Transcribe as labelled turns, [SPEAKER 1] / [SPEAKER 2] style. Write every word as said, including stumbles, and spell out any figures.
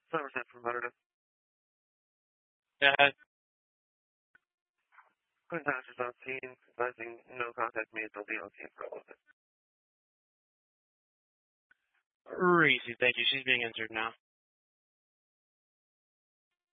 [SPEAKER 1] Somerset from Butterdon.
[SPEAKER 2] Go ahead.
[SPEAKER 1] Quinn Pastor's on scene, advising no contact me until be on scene for a little bit.
[SPEAKER 2] Reese, thank you. She's being injured now.